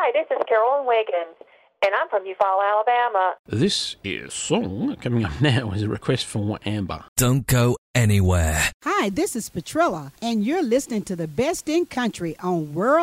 Hi, this is Carolyn Wiggins, and I'm from Eufaula, Alabama. This is song coming up now is a request from Amber. Don't go anywhere. Hi, this is Petrilla, and you're listening to the best in country on World